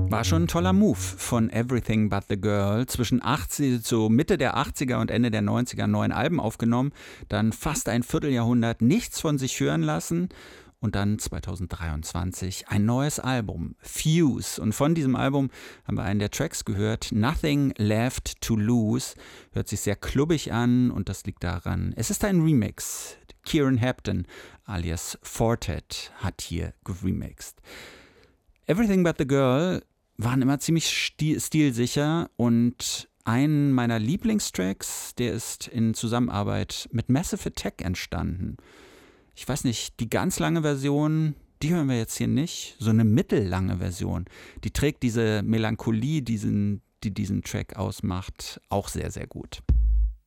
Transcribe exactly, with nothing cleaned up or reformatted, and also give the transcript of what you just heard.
War schon ein toller Move von Everything But the Girl. Zwischen achtzig, so Mitte der achtziger und Ende der neunziger neun Alben aufgenommen, dann fast ein Vierteljahrhundert nichts von sich hören lassen und dann zweitausenddreiundzwanzig ein neues Album, Fuse. Und von diesem Album haben wir einen der Tracks gehört, Nothing Left to Lose. Hört sich sehr klubbig an und das liegt daran, es ist ein Remix. Kieran Hampton alias Fortet hat hier geremixed. Everything But the Girl waren immer ziemlich stil- stilsicher und ein meiner Lieblingstracks, der ist in Zusammenarbeit mit Massive Attack entstanden. Ich weiß nicht, die ganz lange Version, die hören wir jetzt hier nicht. So eine mittellange Version, die trägt diese Melancholie, diesen, die diesen Track ausmacht, auch sehr, sehr gut.